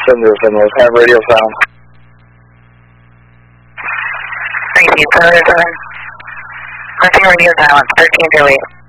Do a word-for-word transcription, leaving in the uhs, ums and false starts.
Send this in with have radio sound. Thank you, Senator. Hunting radio silence, thirteen to eight.